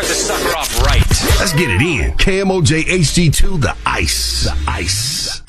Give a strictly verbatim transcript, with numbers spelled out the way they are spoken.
this sucker off right. Let's get it in. K M O J H D two, the ice. The ice.